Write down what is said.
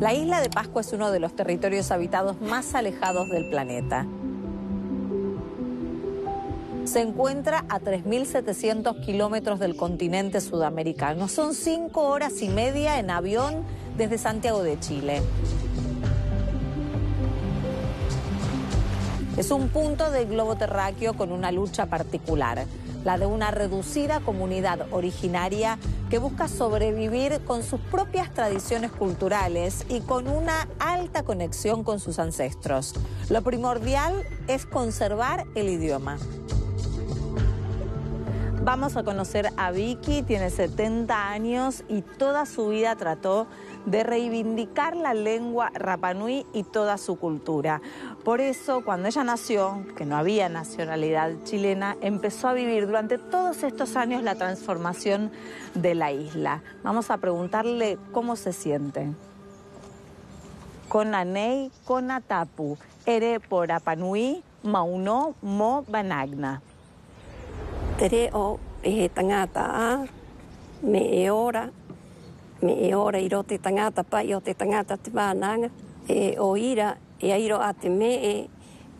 La isla de Pascua es uno de los territorios habitados más alejados del planeta. Se encuentra a 3.700 kilómetros del continente sudamericano. Son 5 horas y media en avión desde Santiago de Chile. Es un punto del globo terráqueo con una lucha particular, la de una reducida comunidad originaria que busca sobrevivir con sus propias tradiciones culturales y con una alta conexión con sus ancestros. Lo primordial es conservar el idioma. Vamos a conocer a Vicky, tiene 70 años y toda su vida trató de reivindicar la lengua Rapa Nui y toda su cultura. Por eso, cuando ella nació, que no había nacionalidad chilena, empezó a vivir durante todos estos años la transformación de la isla. Vamos a preguntarle cómo se siente. Konanei konatapu, ere por Rapa Nui, mauno mo banagna. Tere o e tangata me e ora i rote tangata pai o te tangata te wānanga e o ira e airo a te me e